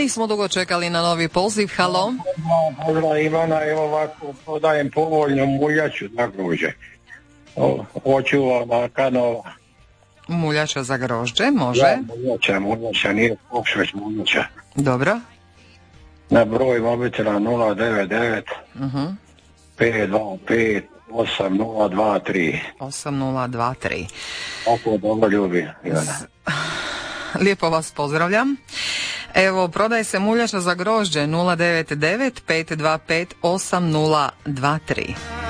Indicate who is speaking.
Speaker 1: Nismo dugo čekali na novi poziv. Halo?
Speaker 2: Pozdrav Ivana, evo ovako, prodajem povoljnu muljaču za grožđe. Očuvana kanova.
Speaker 1: Muljača za grožđe, može.
Speaker 2: Ja, muljača, nije pošveć muljača.
Speaker 1: Dobro.
Speaker 2: Na broj mobitela 099 525 8023.
Speaker 1: 8023.
Speaker 2: Ako dobro ljubi, Ivana.
Speaker 1: Lijepo vas pozdravljam. Evo, prodaje se muljača za grožđe 099 525 8023.